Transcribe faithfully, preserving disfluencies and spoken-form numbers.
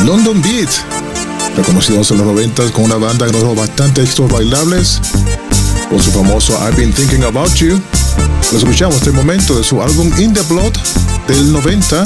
London Beat, reconocidos en los noventas con una banda que nos dio bastante éxitos bailables, con su famoso I've Been Thinking About You. Lo escuchamos este momento de su álbum In The Blood del noventa.